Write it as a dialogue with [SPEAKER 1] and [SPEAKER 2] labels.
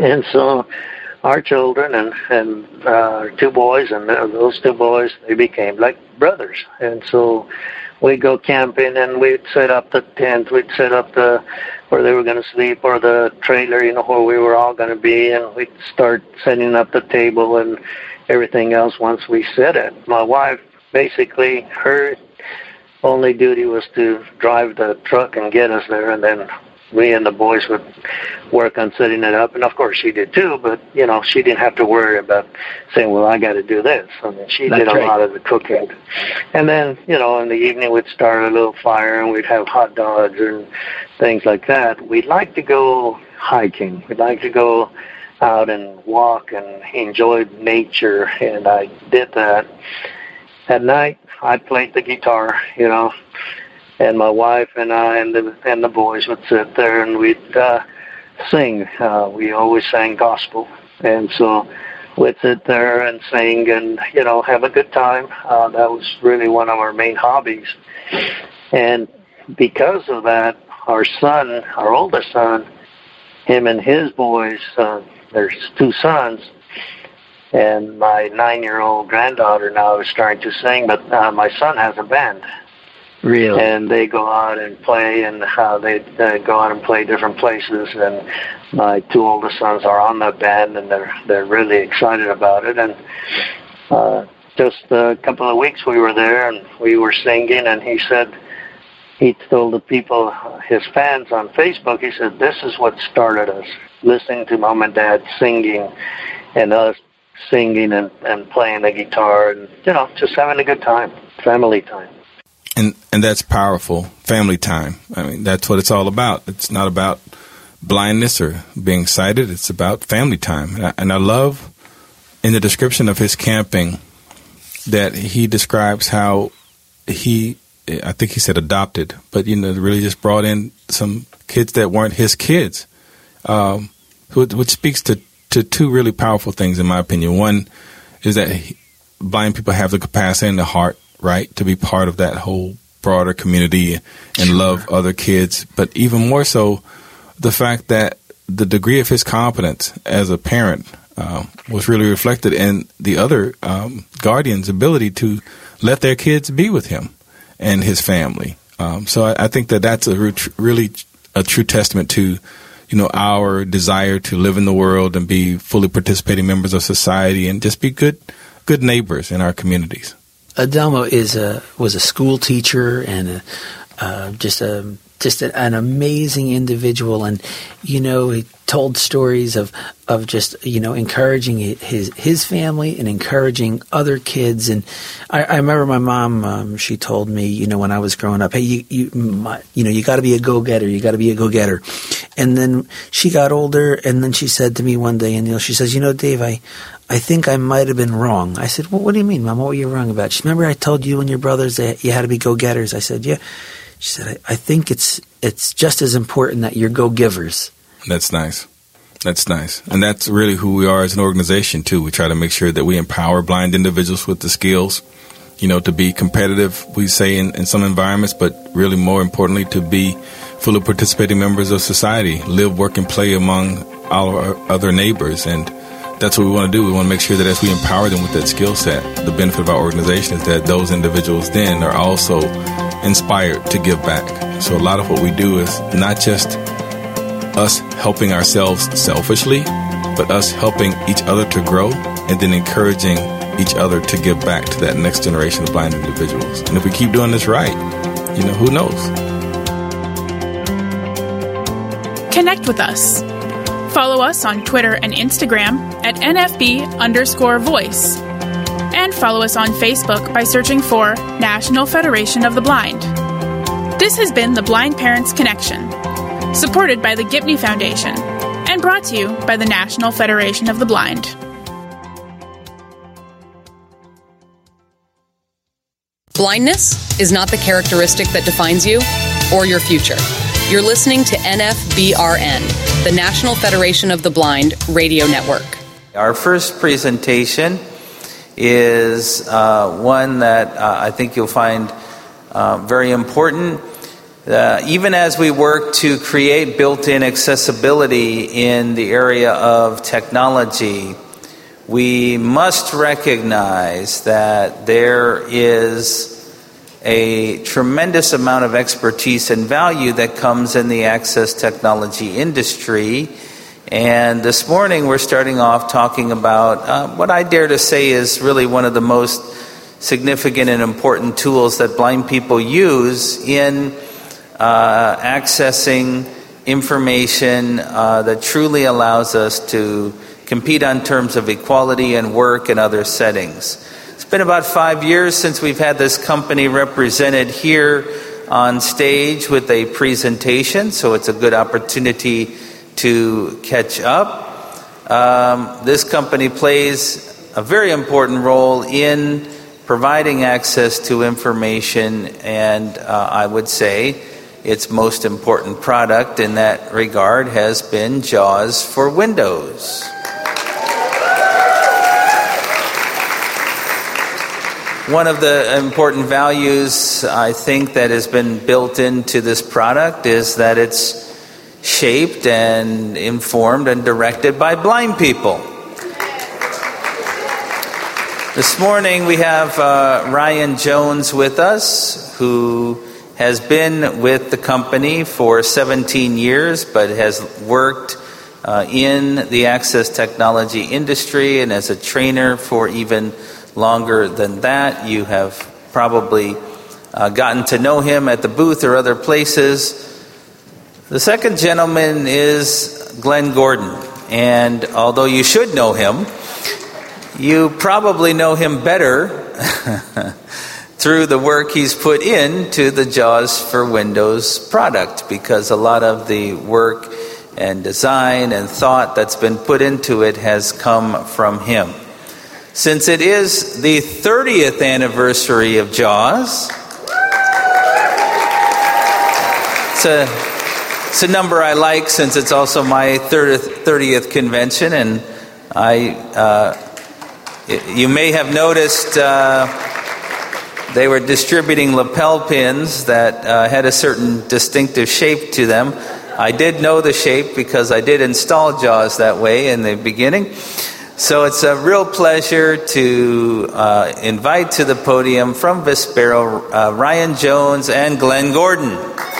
[SPEAKER 1] And so our children and two boys, and those two boys, they became like brothers. And so we'd go camping, and we'd set up the tent, we'd set up where they were going to sleep, or the trailer, where we were all going to be, and we'd start setting up the table and everything else once we set it. My wife, basically, her only duty was to drive the truck and get us there, and then we and the boys would work on setting it up. And of course she did too, but she didn't have to worry about saying, well, I got to do this. I mean, she did a lot of the cooking. And then, in the evening we'd start a little fire, and we'd have hot dogs and things like that. We'd like to go hiking. We'd like to go out and walk and enjoy nature, and I did that. At night, I played the guitar, and my wife and I and the boys would sit there, and we'd sing. We always sang gospel, and so we'd sit there and sing and have a good time. That was really one of our main hobbies. And because of that, our oldest son, him and his boys, there's two sons, and my 9-year-old granddaughter now is starting to sing, but my son has a band.
[SPEAKER 2] Really?
[SPEAKER 1] And they go out and play, and they go out and play different places. And my two oldest sons are on that band, and they're really excited about it. And just a couple of weeks we were there, and we were singing, and he told the people, his fans on Facebook, he said, this is what started us, listening to Mom and Dad singing, and us singing and playing the guitar, and just having a good time, family time.
[SPEAKER 3] And that's powerful, family time. I mean, that's what it's all about. It's not about blindness or being sighted. It's about family time. And I love in the description of his camping that he describes how I think he said adopted, but, really just brought in some kids that weren't his kids, which speaks to two really powerful things, in my opinion. One is that blind people have the capacity and the heart, right, to be part of that whole broader community and love other kids. But even more so, the fact that the degree of his competence as a parent was really reflected in the other guardians' ability to let their kids be with him and his family. So I think that's really a true testament to, our desire to live in the world and be fully participating members of society and just be good neighbors in our communities.
[SPEAKER 2] Adelmo was a school teacher and just an amazing individual, and he told stories of just encouraging his family and encouraging other kids. And I remember my mom, she told me, when I was growing up, hey, you got to be a go-getter, and then she got older, and then she said to me one day, and she says, Dave, I think I might have been wrong. I said, well, what do you mean, Mom? What were you wrong about? She said, remember I told you and your brothers that you had to be go-getters? I said, yeah. She said, I think it's just as important that you're go-givers.
[SPEAKER 3] That's nice. And that's really who we are as an organization, too. We try to make sure that we empower blind individuals with the skills, to be competitive, we say, in some environments, but really more importantly, to be fully participating members of society, live, work, and play among all our other neighbors. And that's what we want to do. We want to make sure that as we empower them with that skill set, the benefit of our organization is that those individuals then are also inspired to give back. So a lot of what we do is not just us helping ourselves selfishly, but us helping each other to grow and then encouraging each other to give back to that next generation of blind individuals. And if we keep doing this right, who knows?
[SPEAKER 4] Connect with us. Follow us on Twitter and Instagram at NFB_voice. And follow us on Facebook by searching for National Federation of the Blind. This has been the Blind Parents Connection, supported by the Gibney Foundation, and brought to you by the National Federation of the Blind.
[SPEAKER 5] Blindness is not the characteristic that defines you or your future. You're listening to NFBRN, the National Federation of the Blind radio network.
[SPEAKER 6] Our first presentation is one that I think you'll find very important. Even as we work to create built-in accessibility in the area of technology, we must recognize that there is a tremendous amount of expertise and value that comes in the access technology industry. And this morning we're starting off talking about what I dare to say is really one of the most significant and important tools that blind people use in accessing information that truly allows us to compete on terms of equality and work and other settings. It's been about 5 years since we've had this company represented here on stage with a presentation, so it's a good opportunity to catch up. This company plays a very important role in providing access to information, and I would say its most important product in that regard has been JAWS for Windows. One of the important values I think that has been built into this product is that it's shaped and informed and directed by blind people. This morning we have Ryan Jones with us, who has been with the company for 17 years, but has worked in the access technology industry and as a trainer for even longer than that. You have probably gotten to know him at the booth or other places. The second gentleman is Glenn Gordon, and although you should know him, you probably know him better through the work he's put into the JAWS for Windows product, because a lot of the work and design and thought that's been put into it has come from him. Since it is the 30th anniversary of JAWS, it's a number I like since it's also my 30th convention, and you may have noticed they were distributing lapel pins that had a certain distinctive shape to them. I did know the shape because I did install JAWS that way in the beginning. So it's a real pleasure to invite to the podium from Vispero Ryan Jones and Glenn Gordon.